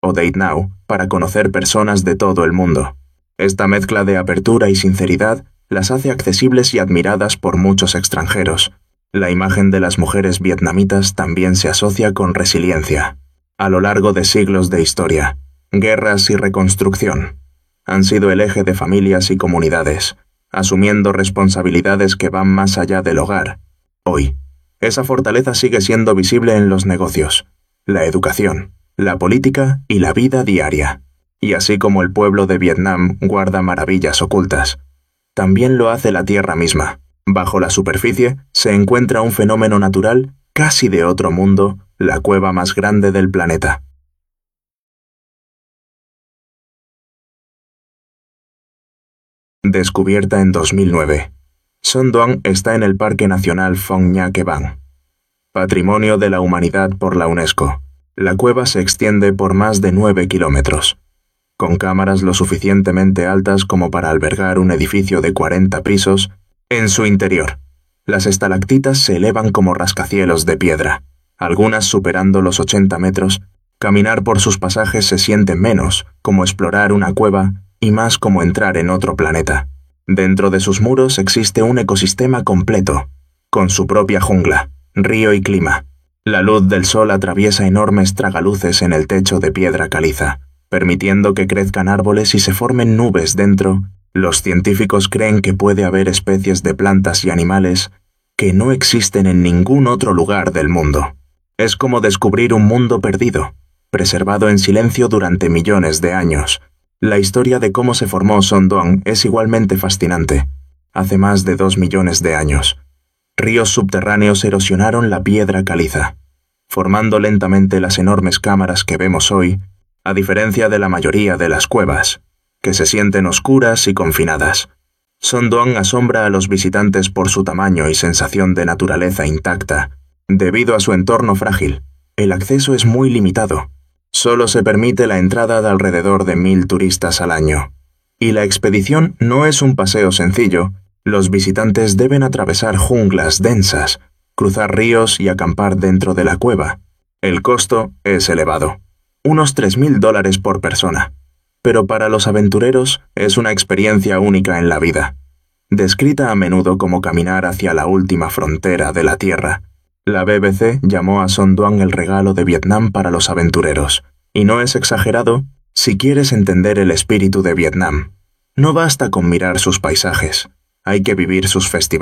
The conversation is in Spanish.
o Date Now para conocer personas de todo el mundo. Esta mezcla de apertura y sinceridad las hace accesibles y admiradas por muchos extranjeros. La imagen de las mujeres vietnamitas también se asocia con resiliencia. A lo largo de siglos de historia, guerras y reconstrucción han sido el eje de familias y comunidades, asumiendo responsabilidades que van más allá del hogar. Hoy, esa fortaleza sigue siendo visible en los negocios, la educación, la política y la vida diaria. Y así como el pueblo de Vietnam guarda maravillas ocultas, también lo hace la tierra misma. Bajo la superficie se encuentra un fenómeno natural casi de otro mundo, la cueva más grande del planeta. Descubierta en 2009, Son Doong está en el Parque Nacional Phong Nha Ke Bang, Patrimonio de la Humanidad por la UNESCO. La cueva se extiende por más de 9 kilómetros, con cámaras lo suficientemente altas como para albergar un edificio de 40 pisos en su interior. Las estalactitas se elevan como rascacielos de piedra, algunas superando los 80 metros. Caminar por sus pasajes se siente menos como explorar una cueva y más como entrar en otro planeta. Dentro de sus muros existe un ecosistema completo, con su propia jungla, río y clima. La luz del sol atraviesa enormes tragaluces en el techo de piedra caliza, permitiendo que crezcan árboles y se formen nubes dentro. Los científicos creen que puede haber especies de plantas y animales que no existen en ningún otro lugar del mundo. Es como descubrir un mundo perdido, preservado en silencio durante millones de años. La historia de cómo se formó Son Doong es igualmente fascinante. Hace más de 2 millones de años, ríos subterráneos erosionaron la piedra caliza, formando lentamente las enormes cámaras que vemos hoy, a diferencia de la mayoría de las cuevas, que se sienten oscuras y confinadas. Son Doong asombra a los visitantes por su tamaño y sensación de naturaleza intacta. Debido a su entorno frágil, el acceso es muy limitado. Solo se permite la entrada de alrededor de 1000 turistas al año. Y la expedición no es un paseo sencillo. Los visitantes deben atravesar junglas densas, cruzar ríos y acampar dentro de la cueva. El costo es elevado, unos $3000 por persona. Pero para los aventureros es una experiencia única en la vida. Descrita a menudo como caminar hacia la última frontera de la Tierra, la BBC llamó a Son Doong el regalo de Vietnam para los aventureros. Y no es exagerado si quieres entender el espíritu de Vietnam. No basta con mirar sus paisajes, hay que vivir sus festivales.